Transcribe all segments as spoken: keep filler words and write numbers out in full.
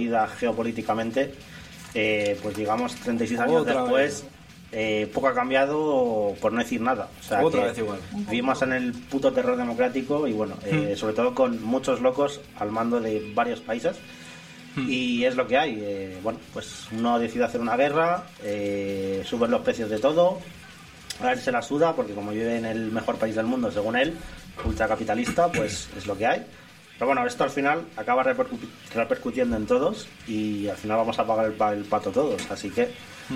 dolorida geopolíticamente, eh, pues digamos treinta y seis años Otra después, vez. eh, poco ha cambiado, por no decir nada. O sea, Otra que vez igual. vivimos en el puto terror democrático y bueno, eh, Hmm. sobre todo con muchos locos al mando de varios países. Hmm. Y es lo que hay. Eh, bueno, pues uno decide hacer una guerra, eh, suben los precios de todo, a él se la suda porque como vive en el mejor país del mundo, según él, ultracapitalista, pues es lo que hay. Pero bueno, esto al final acaba repercu- repercutiendo en todos y al final vamos a pagar el, pa- el pato todos. Así que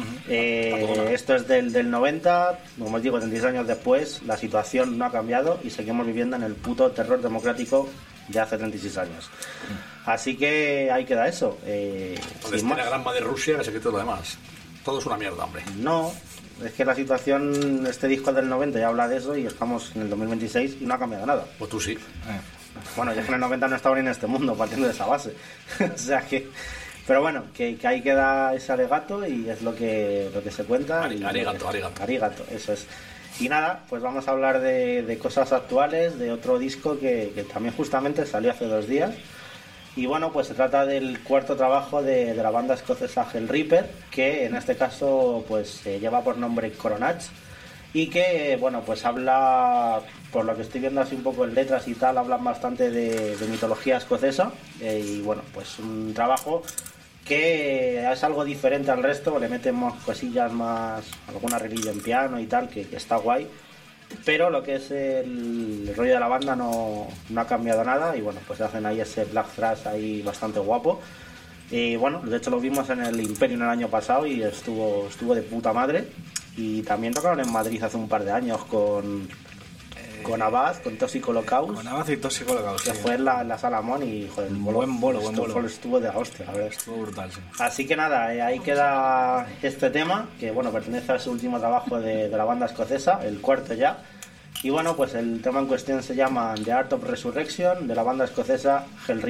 eh, esto es del, del noventa, como os digo, treinta y seis años después, la situación no ha cambiado y seguimos viviendo en el puto terror democrático de hace treinta y seis años. Así que ahí queda eso. Eh, Entonces sin tiene más. la gran madre Rusia que se quite todo lo demás. Todo es una mierda, hombre. No, es que la situación, este disco es del noventa ya habla de eso y estamos en el dos mil veintiséis y no ha cambiado nada. Pues tú sí. Eh. Bueno, yo es que en el noventa no estaba ni en este mundo, partiendo de esa base. O sea que... Pero bueno, que, que ahí queda ese alegato y es lo que, lo que se cuenta. Ari- y- arigato, arigato. Arigato, eso es. Y nada, pues vamos a hablar de, de cosas actuales, de otro disco que, que también justamente salió hace dos días. Y bueno, pues se trata del cuarto trabajo de, de la banda escocesa Hellripper, que en este caso pues eh, lleva por nombre Coronach y que, bueno, pues habla, por lo que estoy viendo así un poco en letras y tal, hablan bastante de, de mitología escocesa eh, y bueno, pues un trabajo que es algo diferente al resto, le metemos cosillas más, alguna religión en piano y tal, que, que está guay. Pero lo que es el rollo de la banda no, no ha cambiado nada y bueno, pues hacen ahí ese black thrash ahí bastante guapo. Y bueno, de hecho lo vimos en el Imperium el año pasado y estuvo estuvo de puta madre. Y también tocaron en Madrid hace un par de años con, con Abad, con Toxic Holocaust, Con Abad y Tóxico Holocaust, que sí. fue en la, en la sala Mon y joder, el bolo, Buen bolo, buen estuvo, bolo. estuvo de la hostia, la verdad. Estuvo brutal, sí. Así que nada, eh, ahí queda este tema, que bueno, pertenece a ese último trabajo de, de la banda escocesa, el cuarto ya. Y bueno, pues el tema en cuestión se llama The Art of Resurrection, de la banda escocesa Hellripper.